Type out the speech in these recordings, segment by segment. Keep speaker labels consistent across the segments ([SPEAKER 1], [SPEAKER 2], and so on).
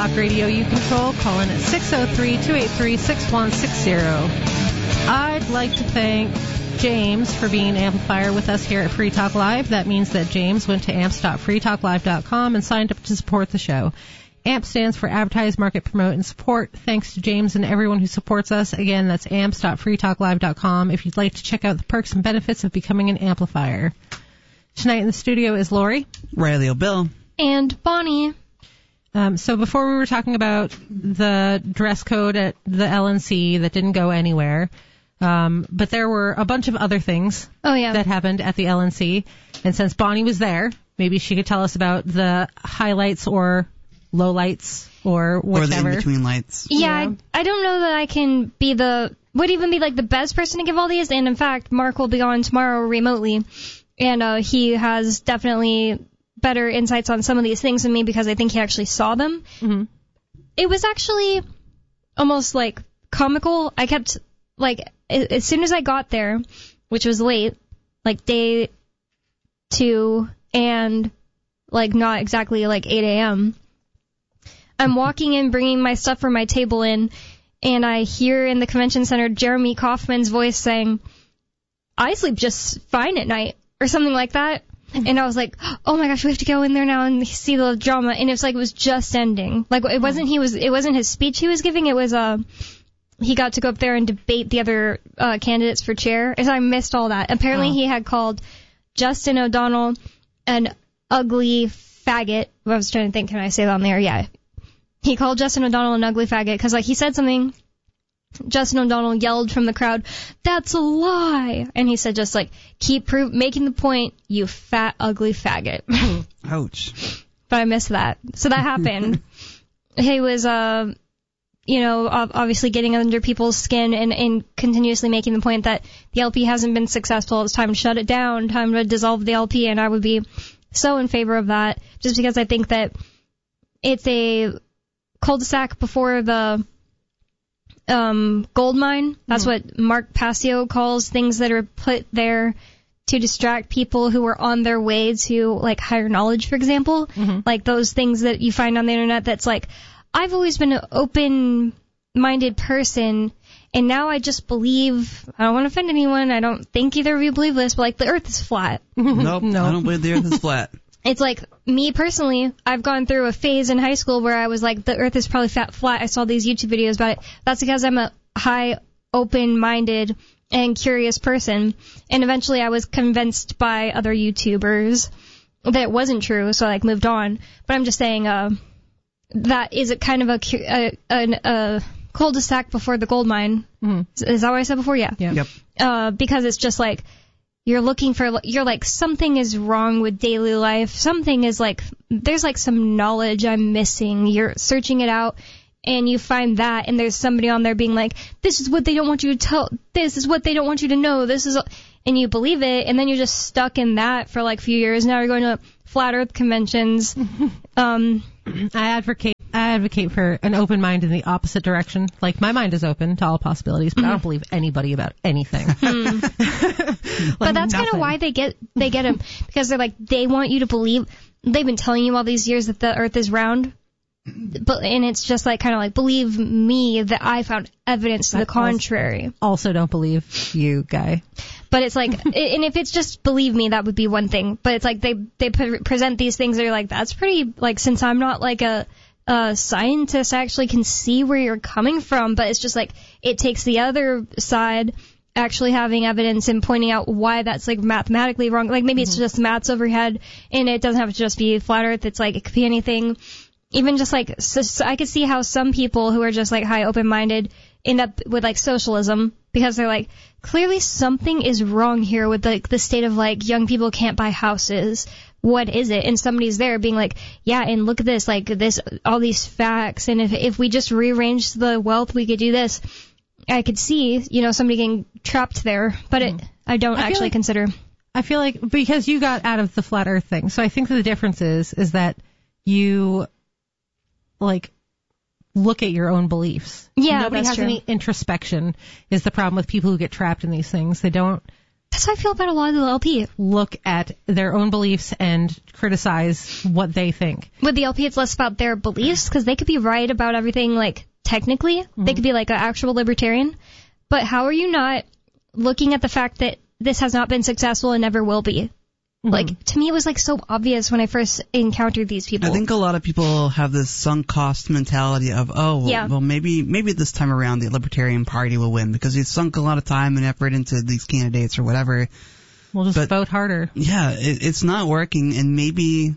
[SPEAKER 1] Talk Radio you control. Call in at 603-283-6160. I'd like to thank James for being an amplifier with us here at Free Talk Live. That means that James went to amps.freetalklive.com and signed up to support the show. AMP stands for Advertise, Market, Promote, and Support. Thanks to James and everyone who supports us. Again, that's amps.freetalklive.com if you'd like to check out the perks and benefits of becoming an amplifier. Tonight in the studio is Lori,
[SPEAKER 2] Riley O'Bill,
[SPEAKER 3] and Bonnie.
[SPEAKER 1] So before we were talking about the dress code at the LNC that didn't go anywhere, but there were a bunch of other things that happened at the LNC. And since Bonnie was there, maybe she could tell us about the highlights or lowlights or whatever.
[SPEAKER 2] Or the in-between lights.
[SPEAKER 3] Yeah, I don't know that I can be would even be like the best person to give all these. And in fact, Mark will be on tomorrow remotely. And he has definitely better insights on some of these things than me because I think he actually saw them.
[SPEAKER 1] Mm-hmm.
[SPEAKER 3] It was actually almost like comical. I kept, like, as soon as I got there, which was late, like day 2 and like not exactly like 8 a.m., I'm walking in, bringing my stuff from my table in, and I hear in the convention center Jeremy Kaufman's voice saying, "I sleep just fine at night," or something like that. And I was like, oh my gosh, we have to go in there now and see the drama. And it was just ending. Like, it wasn't his speech he was giving. It was, he got to go up there and debate the other, candidates for chair. And so I missed all that. Apparently he had called Justin O'Donnell an ugly faggot. I was trying to think, can I say that on there? Yeah. He called Justin O'Donnell an ugly faggot because, like, he said something. Justin O'Donnell yelled from the crowd, "That's a lie!" And he said, just like, keep making the point, you fat, ugly faggot.
[SPEAKER 2] Ouch.
[SPEAKER 3] But I missed that. So that happened. He was, obviously getting under people's skin and continuously making the point that the LP hasn't been successful. It's time to shut it down, time to dissolve the LP, and I would be so in favor of that, just because I think that it's a cul-de-sac before the gold mine. That's what Mark Passio calls things that are put there to distract people who are on their way to, like, higher knowledge, for example.
[SPEAKER 1] Mm-hmm.
[SPEAKER 3] Like those things that you find on the internet that's like, I've always been an open-minded person, and now I just believe, I don't want to offend anyone, I don't think either of you believe this, but, like, the earth is flat.
[SPEAKER 2] Nope, no. I don't believe the earth is flat.
[SPEAKER 3] It's like, me personally, I've gone through a phase in high school where I was like, the earth is probably flat. I saw these YouTube videos about it. That's because I'm a high, open-minded, and curious person. And eventually I was convinced by other YouTubers that it wasn't true, so I, like, moved on. But I'm just saying, that is a kind of a cul-de-sac before the gold mine. Mm-hmm. Is that what I said before? Yeah.
[SPEAKER 1] Yep.
[SPEAKER 3] Because it's just like, you're like, something is wrong with daily life. Something is like, there's like some knowledge I'm missing. You're searching it out, and you find that, and there's somebody on there being like, this is what they don't want you to tell. This is what they don't want you to know. And you believe it, and then you're just stuck in that for like a few years. Now you're going to flat earth conventions.
[SPEAKER 1] I advocate for an open mind in the opposite direction. Like, my mind is open to all possibilities, but I don't believe anybody about anything.
[SPEAKER 3] But that's kind of why they get them, because they're like, they want you to believe. They've been telling you all these years that the earth is round, and it's just like, kind of like, believe me that I found evidence to the contrary.
[SPEAKER 1] Also don't believe you, guy.
[SPEAKER 3] But it's like, and if it's just believe me, that would be one thing. But it's like they present these things that are like, that's pretty, like, since I'm not like a scientist, I actually can see where you're coming from. But it's just like, it takes the other side actually having evidence and pointing out why that's, like, mathematically wrong. Like, maybe it's just maths overhead, and it doesn't have to just be flat earth. It's like, it could be anything. Even just like, so I could see how some people who are just like high open-minded end up with like socialism, because they're like, clearly something is wrong here with like the state of like young people can't buy houses. What is it? And somebody's there being like, yeah, and look at this, like this, all these facts, and if we just rearrange the wealth, we could do this. I could see, somebody getting trapped there, but I don't actually consider.
[SPEAKER 1] I feel like, because you got out of the flat earth thing, so I think that the difference is that you, like, look at your own beliefs.
[SPEAKER 3] Yeah,
[SPEAKER 1] Nobody
[SPEAKER 3] that's
[SPEAKER 1] has
[SPEAKER 3] true.
[SPEAKER 1] any introspection is the problem with people who get trapped in these things. They don't
[SPEAKER 3] That's how I feel about a lot of the LP.
[SPEAKER 1] look at their own beliefs and criticize what they think.
[SPEAKER 3] With the LP, it's less about their beliefs, because they could be right about everything, like, technically. They could be, like, an actual libertarian. But how are you not looking at the fact that this has not been successful and never will be? Like, to me, it was, like, so obvious when I first encountered these people.
[SPEAKER 2] I think a lot of people have this sunk cost mentality of, well, maybe this time around the Libertarian Party will win because we've sunk a lot of time and effort into these candidates or whatever.
[SPEAKER 1] We'll just vote harder.
[SPEAKER 2] Yeah, it's not working, and maybe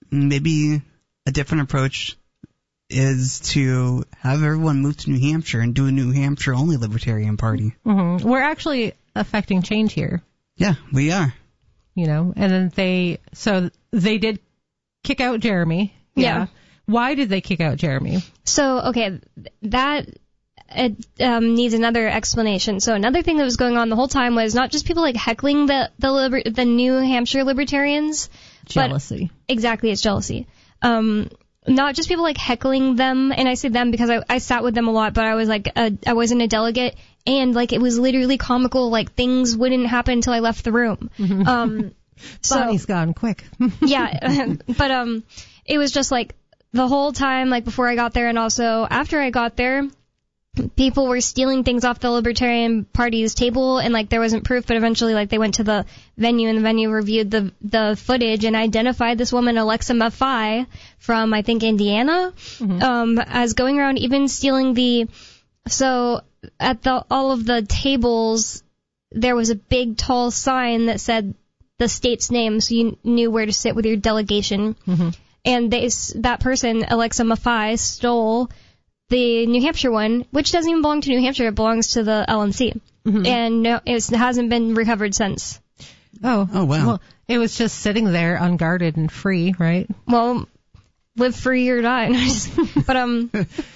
[SPEAKER 2] a different approach is to have everyone move to New Hampshire and do a New Hampshire-only Libertarian Party.
[SPEAKER 1] We're actually affecting change here.
[SPEAKER 2] Yeah, we are.
[SPEAKER 1] You know, and then they did kick out Jeremy.
[SPEAKER 3] Yeah.
[SPEAKER 1] Why did they kick out Jeremy?
[SPEAKER 3] So, okay, that needs another explanation. So another thing that was going on the whole time was not just people, like, heckling the New Hampshire libertarians.
[SPEAKER 1] Jealousy.
[SPEAKER 3] But exactly, it's jealousy. Not just people, like, heckling them, and I say them because I sat with them a lot, but I was, like, I wasn't a delegate, and, like, it was literally comical, like, things wouldn't happen until I left the room.
[SPEAKER 1] Bonnie's gone quick.
[SPEAKER 3] Yeah, but it was just, like, the whole time, like, before I got there and also after I got there, people were stealing things off the Libertarian Party's table, and, like, there wasn't proof, but eventually, like, they went to the venue, and the venue reviewed the footage and identified this woman, Alexa Maffei, from, I think, Indiana, as going around even stealing so at all of the tables, there was a big, tall sign that said the state's name, so you knew where to sit with your delegation. And that person, Alexa Maffei, stole the New Hampshire one, which doesn't even belong to New Hampshire. It belongs to the LNC. And no, it hasn't been recovered since.
[SPEAKER 1] Oh,
[SPEAKER 2] wow.
[SPEAKER 1] Well, it was just sitting there unguarded and free, right?
[SPEAKER 3] Well, live free or die. But,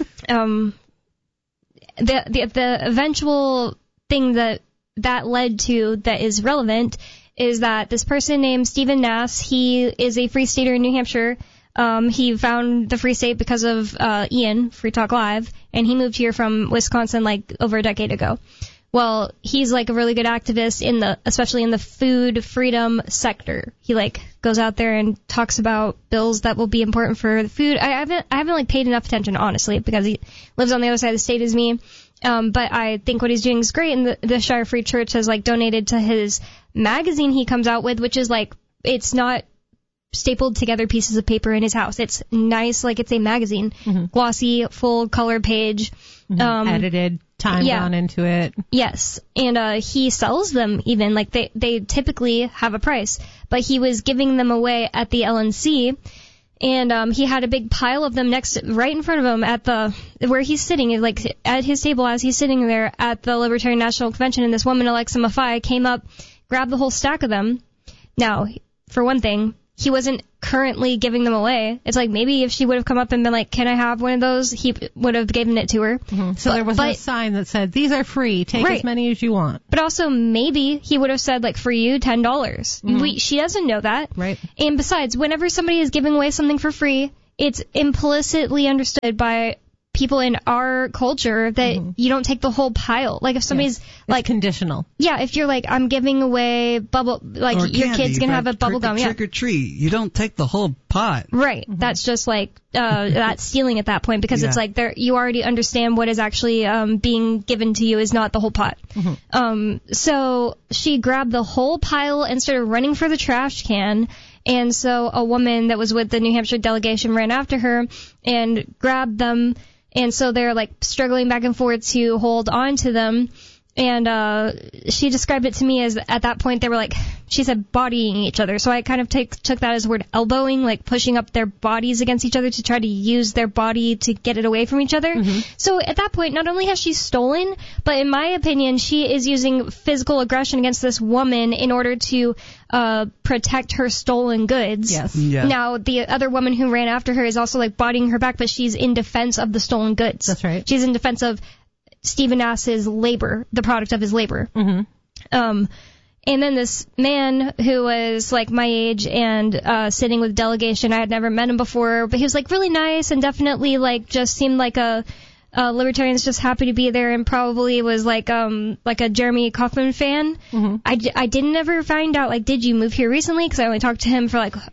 [SPEAKER 3] the eventual thing that led to that is relevant is that this person named Stephen Nass, he is a free stater in New Hampshire. He found the Free State because of Ian, Free Talk Live, and he moved here from Wisconsin like over a decade ago. Well, he's like a really good activist especially in the food freedom sector. He like goes out there and talks about bills that will be important for the food. I haven't like paid enough attention, honestly, because he lives on the other side of the state as me. But I think what he's doing is great, and the Shire Free Church has like donated to his magazine he comes out with, which is like, it's not stapled together pieces of paper in his house. It's nice, like it's a magazine, glossy, full color page,
[SPEAKER 1] edited, time gone into it.
[SPEAKER 3] Yes, and he sells them even, like they typically have a price, but he was giving them away at the LNC, and he had a big pile of them right in front of him at where he's sitting, like at his table as he's sitting there at the Libertarian National Convention, and this woman, Alexa Maffei, came up, grabbed the whole stack of them. Now, for one thing, he wasn't currently giving them away. It's like maybe if she would have come up and been like, can I have one of those, he would have given it to her.
[SPEAKER 1] So there was a sign that said, these are free, take as many as you want.
[SPEAKER 3] But also maybe he would have said, like, for you, $10. She doesn't know that.
[SPEAKER 1] Right.
[SPEAKER 3] And besides, whenever somebody is giving away something for free, it's implicitly understood by people in our culture that you don't take the whole pile. Like if somebody's like
[SPEAKER 1] conditional.
[SPEAKER 3] Yeah, if you're like, I'm giving away like
[SPEAKER 2] or
[SPEAKER 3] your kid's gonna have a bubble gum.
[SPEAKER 2] Trick or treat. You don't take the whole pot.
[SPEAKER 3] Right. That's just like that's stealing at that point, because it's like you already understand what is actually being given to you is not the whole pot. So she grabbed the whole pile and started running for the trash can. And so a woman that was with the New Hampshire delegation ran after her and grabbed them. And so they're like struggling back and forth to hold on to them. And she described it to me as at that point they were like, she said bodying each other. So I kind of took that as the word elbowing, like pushing up their bodies against each other to try to use their body to get it away from each other. So at that point, not only has she stolen, but in my opinion, she is using physical aggression against this woman in order to protect her stolen goods.
[SPEAKER 1] Yes.
[SPEAKER 2] Yeah.
[SPEAKER 3] Now, the other woman who ran after her is also like bodying her back, but she's in defense of the stolen goods.
[SPEAKER 1] That's right.
[SPEAKER 3] She's in defense of Stephen Nass's labor, the product of his labor. And then this man who was like my age and sitting with delegation, I had never met him before, but he was like really nice and definitely like just seemed like a libertarians just happy to be there and probably was like a Jeremy Kaufman fan.
[SPEAKER 1] Mm-hmm.
[SPEAKER 3] I didn't ever find out, like, did you move here recently? Because I only talked to him for like,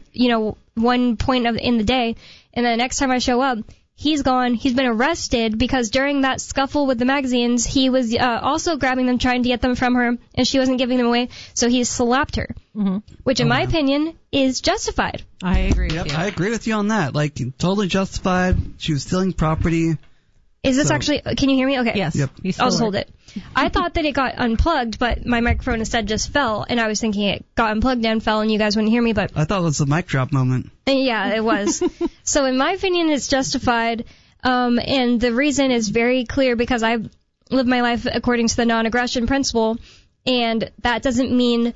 [SPEAKER 3] one point in the day. And then the next time I show up, he's gone. He's been arrested because during that scuffle with the magazines, he was also grabbing them, trying to get them from her, and she wasn't giving them away. So he slapped her, which in my opinion is justified.
[SPEAKER 1] I agree
[SPEAKER 2] Yep,
[SPEAKER 1] with you.
[SPEAKER 2] I agree with you on that. Like, totally justified. She was stealing property.
[SPEAKER 3] Is this actually, can you hear me? Okay.
[SPEAKER 1] Yes.
[SPEAKER 2] Yep.
[SPEAKER 1] You still
[SPEAKER 3] I'll just
[SPEAKER 1] are.
[SPEAKER 3] hold it. I thought that it got unplugged, but my microphone instead just fell, and I was thinking it got unplugged and fell, and you guys wouldn't hear me, but
[SPEAKER 2] I thought it was a mic drop moment.
[SPEAKER 3] yeah, it was. So in my opinion, it's justified, and the reason is very clear because I live my life according to the non-aggression principle, and that doesn't mean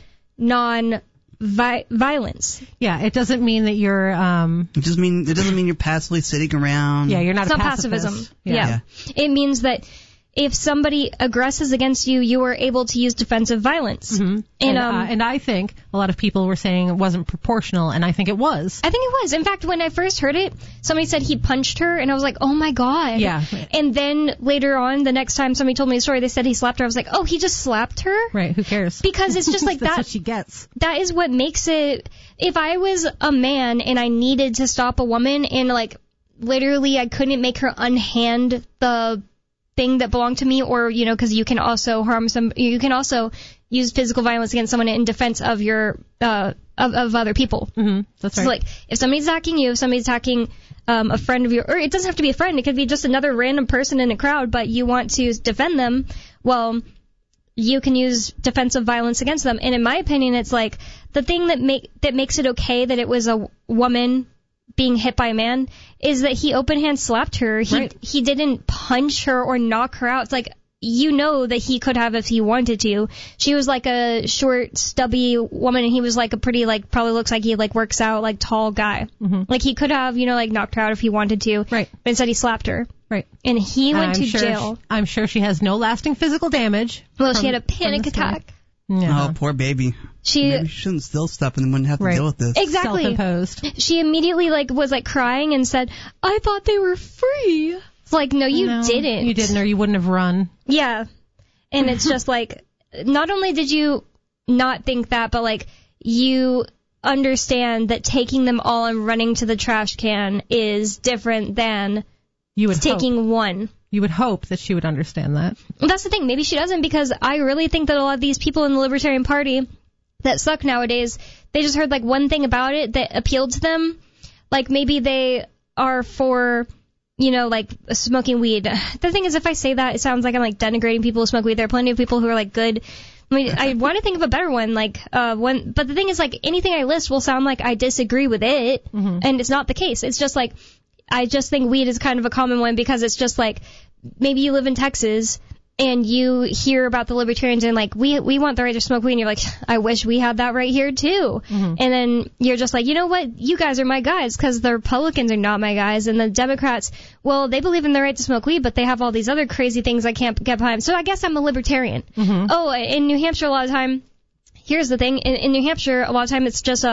[SPEAKER 3] non-violence.
[SPEAKER 1] Yeah, it doesn't mean that you're,
[SPEAKER 2] It doesn't mean you're passively sitting around.
[SPEAKER 1] yeah, you're not
[SPEAKER 3] It's
[SPEAKER 1] a
[SPEAKER 3] not
[SPEAKER 1] pacifist.
[SPEAKER 3] pacifism.
[SPEAKER 1] Yeah.
[SPEAKER 3] It means that if somebody aggresses against you, you are able to use defensive violence.
[SPEAKER 1] Mm-hmm.
[SPEAKER 3] And
[SPEAKER 1] And I think a lot of people were saying it wasn't proportional, and I think it was.
[SPEAKER 3] I think it was. In fact, when I first heard it, somebody said he punched her, and I was like, oh my god.
[SPEAKER 1] Yeah.
[SPEAKER 3] And then later on, the next time somebody told me the story, they said he slapped her. I was like, oh, he just slapped her?
[SPEAKER 1] Right, who cares?
[SPEAKER 3] Because it's just like
[SPEAKER 1] That's
[SPEAKER 3] that.
[SPEAKER 1] what she gets.
[SPEAKER 3] That is what makes it. If I was a man and I needed to stop a woman, and like literally I couldn't make her unhand the thing that belonged to me, or because you can also you can also use physical violence against someone in defense of your of other people.
[SPEAKER 1] Mm-hmm. That's right.
[SPEAKER 3] So like if somebody's attacking you, if somebody's attacking a friend of yours, or it doesn't have to be a friend, it could be just another random person in a crowd, but you want to defend them, well, you can use defensive violence against them. And in my opinion, it's like the thing that makes it okay that it was a woman being hit by a man is that he open hand slapped her. He didn't punch her or knock her out. It's like, that he could have if he wanted to. She was like a short, stubby woman, and he was like a pretty, like, probably looks like he like works out, like, tall guy.
[SPEAKER 1] Mm-hmm.
[SPEAKER 3] Like he could have, like, knocked her out if he wanted to.
[SPEAKER 1] Right.
[SPEAKER 3] But instead he slapped her.
[SPEAKER 1] Right.
[SPEAKER 3] And he went to
[SPEAKER 1] sure
[SPEAKER 3] jail.
[SPEAKER 1] I'm sure she has no lasting physical damage.
[SPEAKER 3] Well, she had a panic attack.
[SPEAKER 1] Yeah.
[SPEAKER 2] Oh, poor baby.
[SPEAKER 3] She
[SPEAKER 2] Maybe she shouldn't steal stuff and then wouldn't have to
[SPEAKER 1] Right.
[SPEAKER 2] deal with this.
[SPEAKER 3] exactly.
[SPEAKER 1] Self-imposed.
[SPEAKER 3] She immediately was crying and said, "I thought they were free." It's like, no, you didn't.
[SPEAKER 1] You didn't, or you wouldn't have run.
[SPEAKER 3] Yeah. And it's just like, not only did you not think that, but like you understand that taking them all and running to the trash can is different than
[SPEAKER 1] You would
[SPEAKER 3] taking
[SPEAKER 1] hope.
[SPEAKER 3] one.
[SPEAKER 1] You would hope that she would understand that.
[SPEAKER 3] That's the thing. Maybe she doesn't, because I really think that a lot of these people in the Libertarian Party that suck nowadays, they just heard like one thing about it that appealed to them. Like maybe they are for, like smoking weed. The thing is, if I say that, it sounds like I'm like denigrating people who smoke weed. There are plenty of people who are like good. I mean, I want to think of a better one, like one. But the thing is, like anything I list will sound like I disagree with it, and it's not the case. It's just like I just think weed is kind of a common one, because it's just like maybe you live in Texas and you hear about the libertarians and like we want the right to smoke weed, and you're like, I wish we had that right here too. And then you're just like, you know what, you guys are my guys, because the Republicans are not my guys, and the Democrats, well, they believe in the right to smoke weed, but they have all these other crazy things I can't get behind, so I guess I'm a libertarian. Oh, in New Hampshire a lot of time, here's the thing, in New Hampshire a lot of time it's just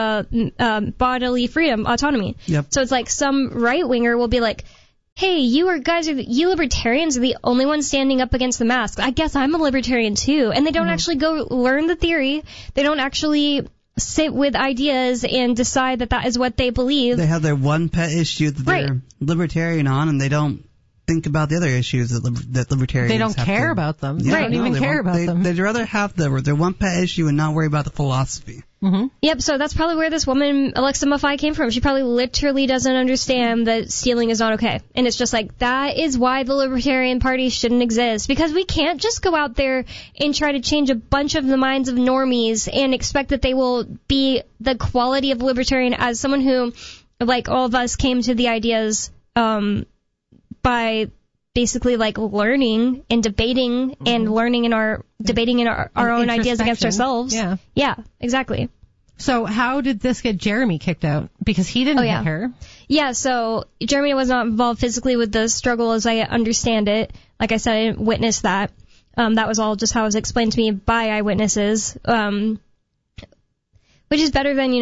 [SPEAKER 3] bodily freedom, autonomy.
[SPEAKER 2] Yep.
[SPEAKER 3] So it's like some right winger will be like, hey, you libertarians are the only ones standing up against the masks. I guess I'm a libertarian too. And they don't actually go learn the theory. They don't actually sit with ideas and decide that is what they believe.
[SPEAKER 2] They have their one pet issue that
[SPEAKER 3] Right.
[SPEAKER 2] they're libertarian on, and they don't think about the other issues that libertarians
[SPEAKER 1] They don't
[SPEAKER 2] have
[SPEAKER 1] care
[SPEAKER 2] to-
[SPEAKER 1] about them.
[SPEAKER 2] Yeah,
[SPEAKER 1] They don't even
[SPEAKER 2] they
[SPEAKER 1] care
[SPEAKER 2] won't-
[SPEAKER 1] about them.
[SPEAKER 2] They'd rather have their one pet issue and not worry about the philosophy.
[SPEAKER 3] Yep, so that's probably where this woman, Alexa Maffei, came from. She probably literally doesn't understand that stealing is not okay. And it's just like, that is why the Libertarian Party shouldn't exist. Because we can't just go out there and try to change a bunch of the minds of normies and expect that they will be the quality of libertarian, as someone who, like all of us, came to the ideas by basically like learning and debating and learning in our debating in our own ideas against ourselves. Yeah, exactly.
[SPEAKER 1] So how did this get Jeremy kicked out? Because he didn't hit her.
[SPEAKER 3] Yeah, so Jeremy was not involved physically with the struggle as I understand it. Like I said, I didn't witness that. That was all just how it was explained to me by eyewitnesses. Which is better than,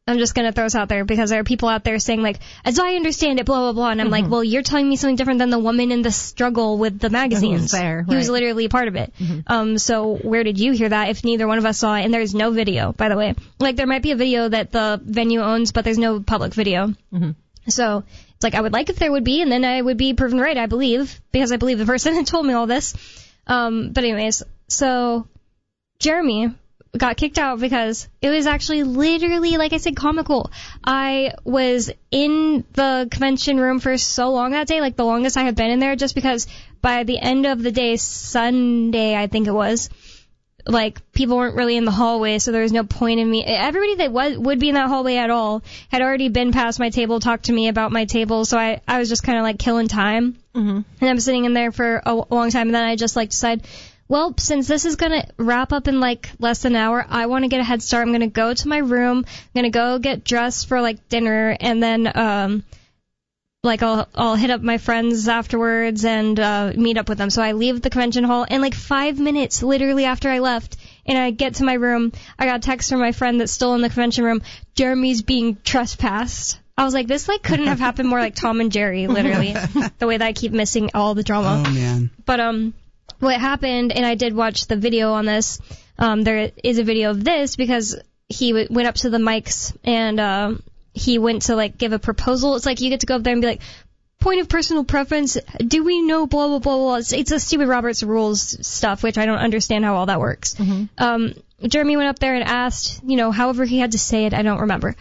[SPEAKER 3] I'm just going to throw this out there because there are people out there saying, like, as I understand it, blah, blah, blah. And I'm like, well, you're telling me something different than the woman in the struggle with the magazines.
[SPEAKER 1] Who's there,
[SPEAKER 3] Who's literally a part of it. So where did you hear that if neither one of us saw it? And there's no video, by the way. Like, there might be a video that the venue owns, but there's no public video. So it's like, I would like if there would be, and then I would be proven right, I believe, because I believe the person that told me all this. But anyways, so Jeremy got kicked out because it was actually literally, like I said, comical. I was in the convention room for so long that day, like the longest I had been in there, just because by the end of the day, Sunday, I think it was, like, people weren't really in the hallway, so there was no point in me. Everybody that would be in that hallway at all had already been past my table, talked to me about my table, so I was just kind of like killing time. And I'm sitting in there for a long time, and then I just like decide, well, since this is going to wrap up in like less than an hour, I want to get a head start. I'm going to go to my room. I'm going to go get dressed for like dinner, and then like I'll hit up my friends afterwards and meet up with them. So I leave the convention hall, and like 5 minutes literally after I left, and I get to my room, I got a text from my friend that's still in the convention room, Jeremy's being trespassed. I was like, this like couldn't have happened more like Tom and Jerry, literally, the way that I keep missing all the drama.
[SPEAKER 2] Oh man.
[SPEAKER 3] But what happened, and I did watch the video on this, there is a video of this because he went up to the mics and he went to like give a proposal. It's like you get to go up there and be like, point of personal preference, do we know blah blah blah blah. It's a stupid Robert's Rules stuff, which I don't understand how all that works. Jeremy went up there and asked, however he had to say it, I don't remember.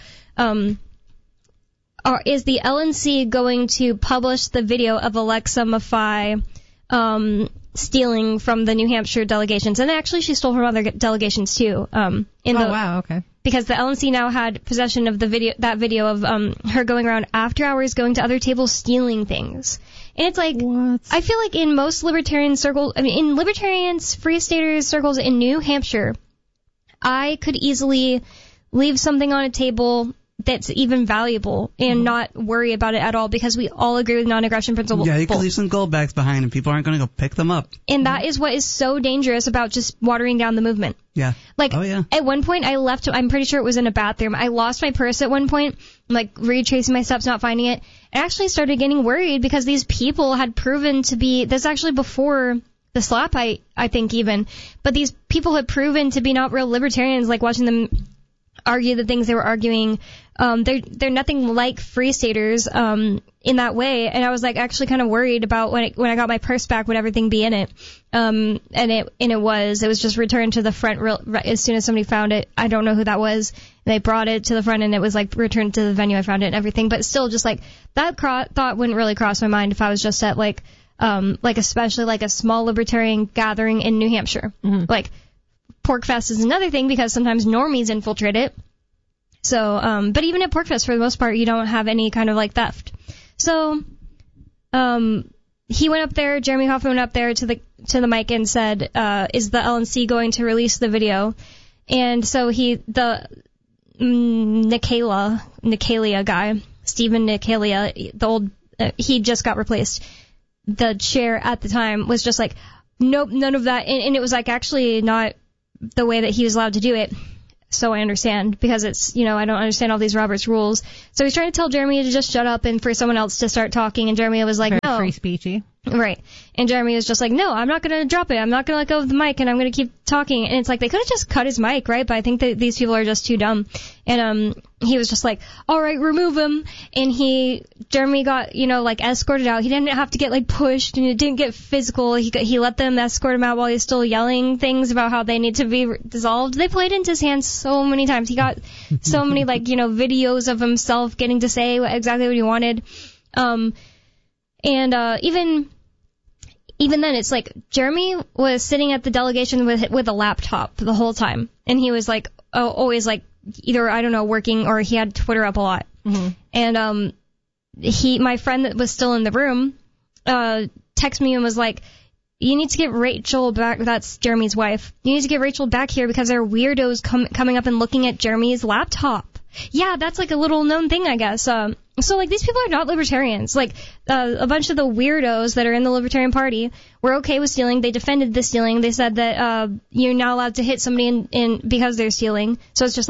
[SPEAKER 3] Is the LNC going to publish the video of Alexa Maffei stealing from the New Hampshire delegations? And actually, she stole from other delegations too.
[SPEAKER 1] Wow, okay.
[SPEAKER 3] Because the LNC now had possession of that video of her going around after hours, going to other tables, stealing things. And it's like,
[SPEAKER 1] what?
[SPEAKER 3] I feel like in most libertarian circles, in libertarians, free staters circles in New Hampshire, I could easily leave something on a table that's even valuable and not worry about it at all because we all agree with non-aggression principle.
[SPEAKER 2] Yeah, you can leave some gold bags behind and people aren't going to go pick them up.
[SPEAKER 3] And that is what is so dangerous about just watering down the movement.
[SPEAKER 2] Yeah.
[SPEAKER 3] Like, at one point I left, I'm pretty sure it was in a bathroom. I lost my purse at one point. I'm like retracing my steps, not finding it. I actually started getting worried because these people had proven to be, this actually before the slap, I think even, but these people had proven to be not real libertarians, like watching them argue the things they were arguing. They're nothing like free staters in that way, and I was like actually kind of worried about when I got my purse back, would everything be in it? And it was just returned to the front as soon as somebody found it. I don't know who that was. They brought it to the front and it was like returned to the venue. I found it and everything, but still just like that thought wouldn't really cross my mind if I was just at like especially like a small libertarian gathering in New Hampshire. Like Porkfest is another thing because sometimes normies infiltrate it. So, but even at Porkfest, for the most part, you don't have any kind of like theft. So, he went up there, Jeremy Hoffman went up there to the mic and said, is the LNC going to release the video? And so the Nicalia guy, Stephen Nicalia, the old, he just got replaced. The chair at the time was just like, nope, none of that. And it was like actually not the way that he was allowed to do it. So I understand, because it's, I don't understand all these Robert's Rules. So he's trying to tell Jeremy to just shut up and for someone else to start talking, and Jeremy was like, no.
[SPEAKER 1] Free speechy.
[SPEAKER 3] Right. And Jeremy was just like, no, I'm not going to drop it. I'm not going to let go of the mic, and I'm going to keep talking. And it's like, they could have just cut his mic, right? But I think that these people are just too dumb. And he was just like, all right, remove him. And Jeremy got, escorted out. He didn't have to get, pushed, and it didn't get physical. He let them escort him out while he's still yelling things about how they need to be dissolved. They played into his hands so many times. He got so many, videos of himself getting to say exactly what he wanted. Even then, it's like Jeremy was sitting at the delegation with a laptop the whole time, and he was always either, I don't know, working, or he had Twitter up a lot. And my friend that was still in the room texted me and was like, you need to get Rachel back. That's Jeremy's wife. You need to get Rachel back here because there are weirdos coming up and looking at Jeremy's laptop. Yeah, that's a little known thing, I guess. So these people are not libertarians. A bunch of the weirdos that are in the Libertarian Party were okay with stealing. They defended the stealing. They said that you're not allowed to hit somebody in because they're stealing. So it's just like,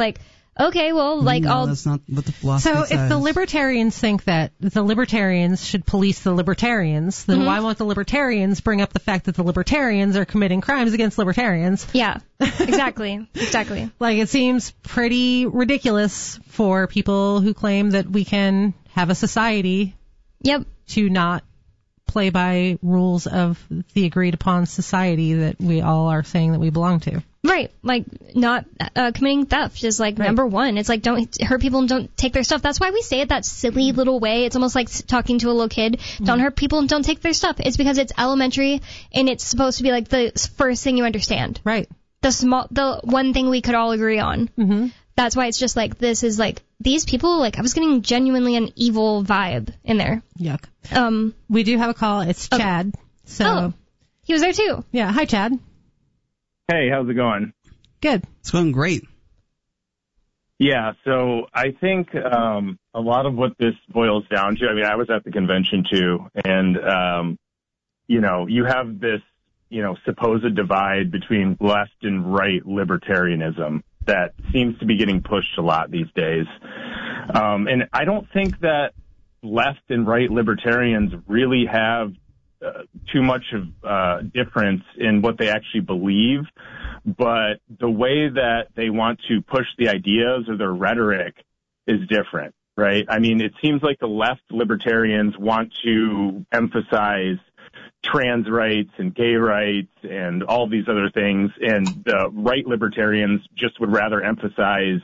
[SPEAKER 3] okay, well, like,
[SPEAKER 2] No, that's not what the philosophy
[SPEAKER 1] So
[SPEAKER 2] says.
[SPEAKER 1] if the libertarians think that the libertarians should police the libertarians, then why won't the libertarians bring up the fact that the libertarians are committing crimes against libertarians?
[SPEAKER 3] Yeah, exactly.
[SPEAKER 1] Like, it seems pretty ridiculous for people who claim that we can have a society
[SPEAKER 3] Yep.
[SPEAKER 1] to not play by rules of the agreed upon society that we all are saying that we belong to.
[SPEAKER 3] Right, like not committing theft is like number one. It's like don't hurt people and don't take their stuff. That's why we say it that silly little way. It's almost like talking to a little kid. Don't hurt people and don't take their stuff. It's because it's elementary and it's supposed to be like the first thing you understand.
[SPEAKER 1] Right.
[SPEAKER 3] The one thing we could all agree on. Mm-hmm. That's why it's just like this is like these people. Like I was getting genuinely an evil vibe in there.
[SPEAKER 1] Yuck. We do have a call. It's Chad. So
[SPEAKER 3] he was there too.
[SPEAKER 1] Yeah. Hi, Chad.
[SPEAKER 4] Hey, how's it going?
[SPEAKER 1] Good.
[SPEAKER 2] It's going great.
[SPEAKER 4] Yeah, so I think a lot of what this boils down to, I mean, I was at the convention too, and, you have this, supposed divide between left and right libertarianism that seems to be getting pushed a lot these days. And I don't think that left and right libertarians really have too much of difference in what they actually believe, but the way that they want to push the ideas or their rhetoric is different, right? I mean, it seems like the left libertarians want to emphasize trans rights and gay rights and all these other things, and the right libertarians just would rather emphasize,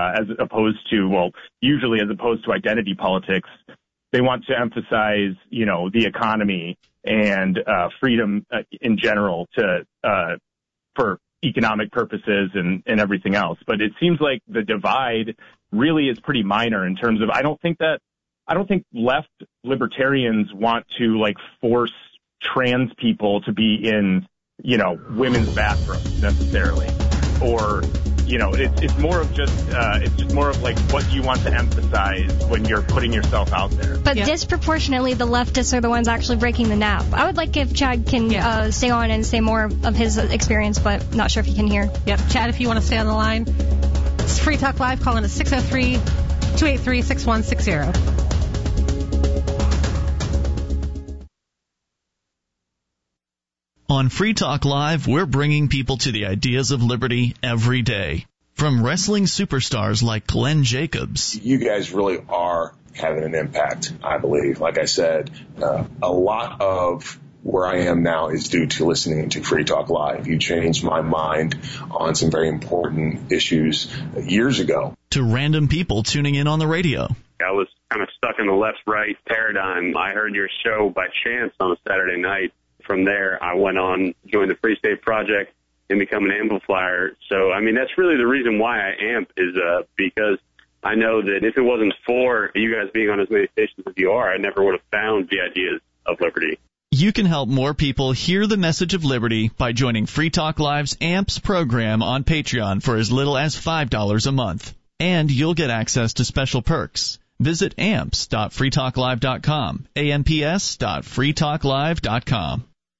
[SPEAKER 4] usually as opposed to identity politics, they want to emphasize, the economy and freedom in general for economic purposes and everything else. But it seems like the divide really is pretty minor in terms of I don't think left libertarians want to like force trans people to be in, women's bathrooms necessarily, or it's more of just more of like what you want to emphasize when you're putting yourself out there.
[SPEAKER 3] But disproportionately, the leftists are the ones actually breaking the nap. I would like if Chad can stay on and say more of his experience, but not sure if he can hear.
[SPEAKER 1] Yep. Chad, if you want to stay on the line, it's Free Talk Live. Call in at 603-283-6160.
[SPEAKER 5] On Free Talk Live, we're bringing people to the ideas of liberty every day. From wrestling superstars like Glenn Jacobs.
[SPEAKER 6] You guys really are having an impact, I believe. Like I said, a lot of where I am now is due to listening to Free Talk Live. You changed my mind on some very important issues years ago.
[SPEAKER 5] To random people tuning in on the radio.
[SPEAKER 7] I was kind of stuck in the left-right paradigm. I heard your show by chance on a Saturday night. From there, I went on, joined the Free State Project, and become an amplifier. So, I mean, that's really the reason why I amp is because I know that if it wasn't for you guys being on as many stations as you are, I never would have found the ideas of liberty.
[SPEAKER 5] You can help more people hear the message of liberty by joining Free Talk Live's AMPS program on Patreon for as little as $5 a month. And you'll get access to special perks. Visit amps.freetalklive.com, amps.freetalklive.com.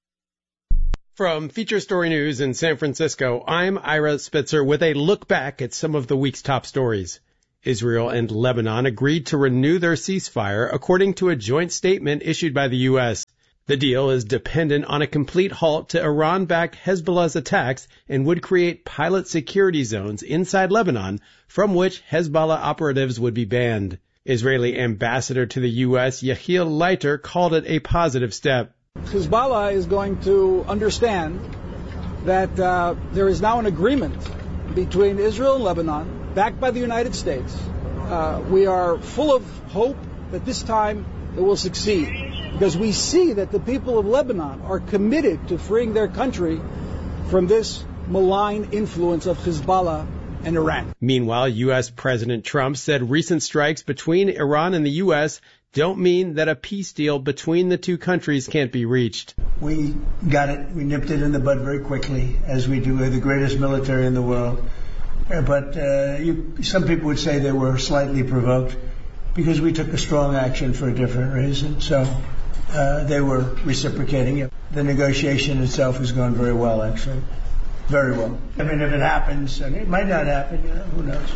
[SPEAKER 8] From Feature Story News in San Francisco, I'm Ira Spitzer with a look back at some of the week's top stories. Israel and Lebanon agreed to renew their ceasefire, according to a joint statement issued by the U.S. The deal is dependent on a complete halt to Iran-backed Hezbollah's attacks and would create pilot security zones inside Lebanon from which Hezbollah operatives would be banned. Israeli ambassador to the U.S., Yehiel Leiter, called it a positive step.
[SPEAKER 9] Hezbollah is going to understand that there is now an agreement between Israel and Lebanon, backed by the United States. We are full of hope that this time it will succeed, because we see that the people of Lebanon are committed to freeing their country from this malign influence of Hezbollah and Iran.
[SPEAKER 8] Meanwhile, U.S. President Trump said recent strikes between Iran and the U.S. don't mean that a peace deal between the two countries can't be reached.
[SPEAKER 10] We got it. We nipped it in the bud very quickly, as we do. We're the greatest military in the world. But some people would say they were slightly provoked because we took a strong action for a different reason. So they were reciprocating it. The negotiation itself has gone very well, actually. Very well. I mean, if it happens, and it might not happen, who knows?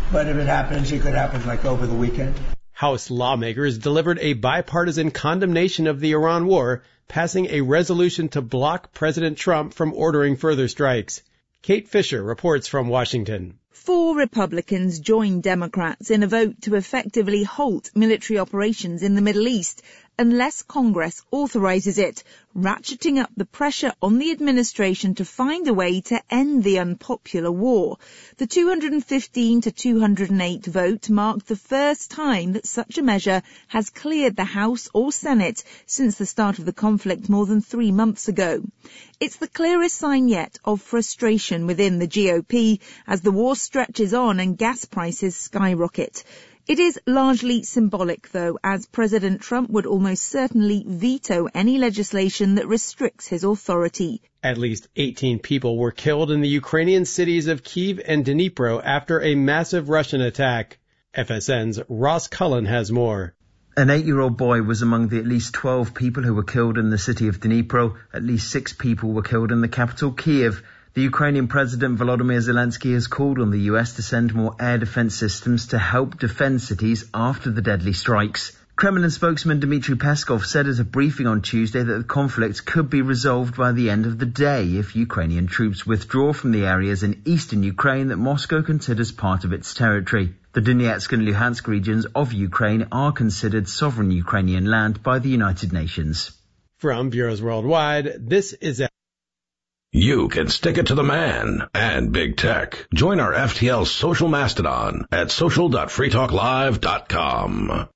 [SPEAKER 10] But if it happens, it could happen like over the weekend.
[SPEAKER 8] House lawmakers delivered a bipartisan condemnation of the Iran war, passing a resolution to block President Trump from ordering further strikes. Kate Fisher reports from Washington.
[SPEAKER 11] 4 Republicans joined Democrats in a vote to effectively halt military operations in the Middle East unless Congress authorizes it, ratcheting up the pressure on the administration to find a way to end the unpopular war. The 215 to 208 vote marked the first time that such a measure has cleared the House or Senate since the start of the conflict more than 3 months ago. It's the clearest sign yet of frustration within the GOP as the war stretches on and gas prices skyrocket. It is largely symbolic, though, as President Trump would almost certainly veto any legislation that restricts his authority.
[SPEAKER 8] At least 18 people were killed in the Ukrainian cities of Kyiv and Dnipro after a massive Russian attack. FSN's Ross Cullen has more.
[SPEAKER 12] An 8-year-old boy was among the at least 12 people who were killed in the city of Dnipro. At least 6 people were killed in the capital, Kyiv. The Ukrainian President Volodymyr Zelensky has called on the US to send more air defense systems to help defend cities after the deadly strikes. Kremlin spokesman Dmitry Peskov said at a briefing on Tuesday that the conflict could be resolved by the end of the day if Ukrainian troops withdraw from the areas in eastern Ukraine that Moscow considers part of its territory. The Donetsk and Luhansk regions of Ukraine are considered sovereign Ukrainian land by the United Nations.
[SPEAKER 8] From Bureaus Worldwide, this is
[SPEAKER 13] You can stick it to the man and big tech. Join our FTL social mastodon at social.freetalklive.com.